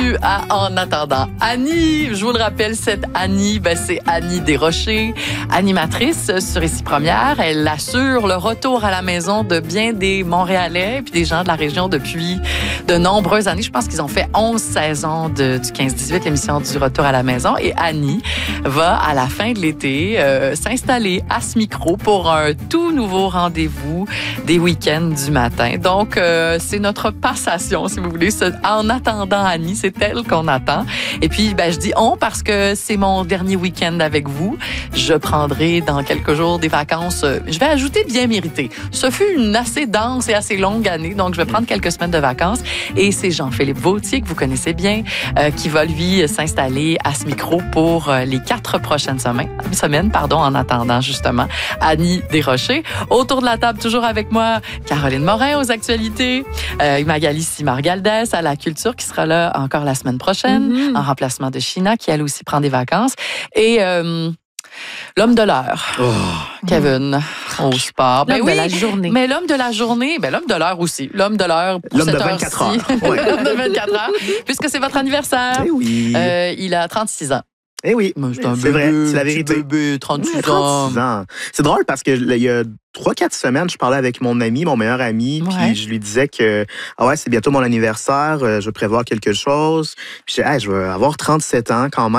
bienvenue à En attendant Annie. Je vous le rappelle, cette Annie, c'est Annie Desrochers, animatrice sur Ici Première. Elle assure le retour à la maison de bien des Montréalais puis des gens de la région depuis de nombreuses années. Je pense qu'ils ont fait 11 saisons du 15-18, l'émission du retour à la maison. Et Annie va, à la fin de l'été, s'installer à ce micro pour un tout nouveau rendez-vous des week-ends du matin. Donc, c'est notre passation, si vous voulez. En attendant Annie, c'est elle qu'on attend. Et puis, je dis on parce que c'est mon dernier week-end avec vous. Je prendrai dans quelques jours des vacances. Je vais ajouter bien méritées. Ce fut une assez dense et assez longue année, donc je vais prendre quelques semaines de vacances. Et c'est Jean-Philippe Vauthier, que vous connaissez bien, qui va, lui, s'installer à ce micro pour les 4 prochaines semaines, en attendant, justement, Annie Desrochers. Autour de la table, toujours avec moi, Caroline Morin aux actualités, Magali Simard-Galdès à la culture, qui sera là encore la semaine prochaine, en remplacement de China, qui elle aussi prend des vacances. Et l'homme de l'heure, Kevin, au sport. L'homme de la journée. Mais l'homme de la journée, l'homme de l'heure aussi. L'homme de l'heure pour cette heure-ci. 24 heures. Ouais. L'homme de 24 heures, puisque c'est votre anniversaire. Eh oui. Il a 36 ans. Eh oui, c'est vrai, c'est la vérité. Bébé, 36 ans. C'est drôle parce que il y a 3-4 semaines, je parlais avec mon meilleur ami, puis je lui disais que c'est bientôt mon anniversaire, je vais prévoir quelque chose. Puis je vais avoir 37 ans quand même.